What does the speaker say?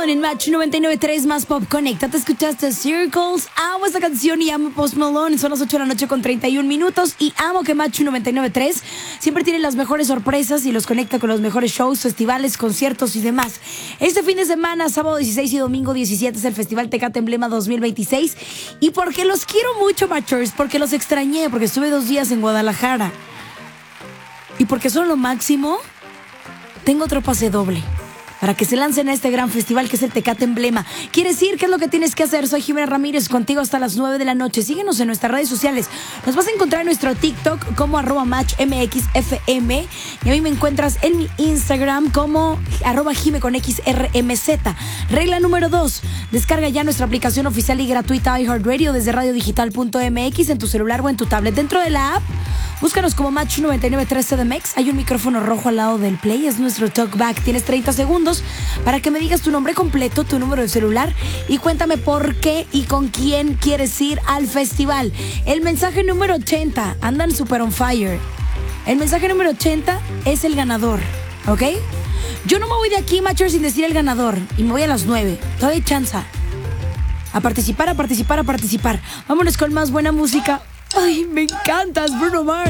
Malone en Match 99.3 Más Pop Conecta. Te escuchaste Circles. Amo esta canción y amo Post Malone. Son las 8 de la noche con 31 minutos. Y amo que Match 99.3 siempre tiene las mejores sorpresas y los conecta con los mejores shows, festivales, conciertos y demás. Este fin de semana, sábado 16 y domingo 17, es el Festival Tecate Emblema 2026. Y porque los quiero mucho, Matchers, porque los extrañé, porque estuve 2 días en Guadalajara. Y porque son lo máximo, tengo otro pase doble para que se lancen a este gran festival que es el Tecate Emblema. ¿Quieres ir? ¿Qué es lo que tienes que hacer? Soy Jimena Ramírez, contigo hasta las 9 de la noche. Síguenos en nuestras redes sociales. Nos vas a encontrar en nuestro TikTok como @MatchMXFM. Y a mí me encuentras en mi Instagram como @JimeConXRMZ. Regla número 2. Descarga ya nuestra aplicación oficial y gratuita iHeartRadio desde radiodigital.mx en tu celular o en tu tablet. Dentro de la app, búscanos como Match 99.3 CDMX. Hay un micrófono rojo al lado del play. Es nuestro talkback. Tienes 30 segundos para que me digas tu nombre completo, tu número de celular y cuéntame por qué y con quién quieres ir al festival. El mensaje número 80. Andan super on fire. El mensaje número 80 es el ganador, ¿ok? Yo no me voy de aquí, Matcher, sin decir el ganador. Y me voy a las 9. Todavía hay chance. A participar, a participar, a participar. Vámonos con más buena música. Ay, me encantas, Bruno Mars.